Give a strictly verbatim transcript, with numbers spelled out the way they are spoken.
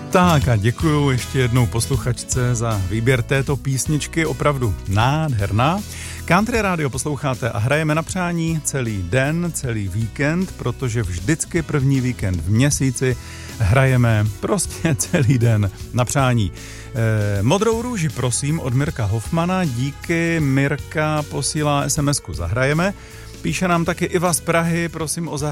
Tak a děkuju ještě jednou posluchačce za výběr této písničky, opravdu nádherná. Country Radio posloucháte a hrajeme na přání celý den, celý víkend, protože vždycky první víkend v měsíci hrajeme prostě celý den na přání. E, Modrou růži prosím od Mirka Hoffmana, díky, Mirka posílá es em esku zahrajeme. Píše nám taky Iva z Prahy, prosím o zahrajeme.